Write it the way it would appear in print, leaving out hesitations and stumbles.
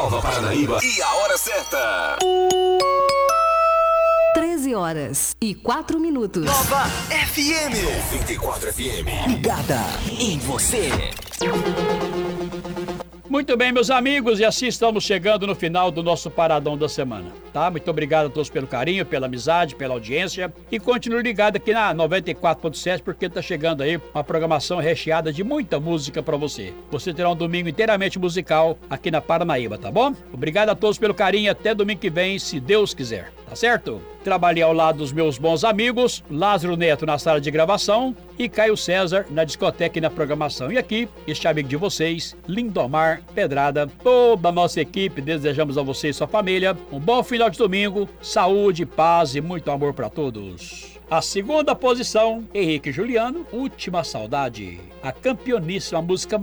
Nova Paranaíba e a hora certa. 13h04. Nova FM 94 FM. Ligada em você. Muito bem, meus amigos, e assim estamos chegando no final do nosso Paradão da Semana, tá? Muito obrigado a todos pelo carinho, pela amizade, pela audiência, e continue ligado aqui na 94.7, porque tá chegando aí uma programação recheada de muita música pra você. Você terá um domingo inteiramente musical aqui na Paranaíba, tá bom? Obrigado a todos pelo carinho, até domingo que vem, se Deus quiser, tá certo? Trabalhei ao lado dos meus bons amigos, Lázaro Neto na sala de gravação e Caio César na discoteca e na programação. E aqui, este amigo de vocês, Lindomar Pedrada, toda a nossa equipe, desejamos a você e sua família um bom final de domingo, saúde, paz e muito amor para todos. A segunda posição, Henrique e Juliano, Última Saudade, a campeoníssima música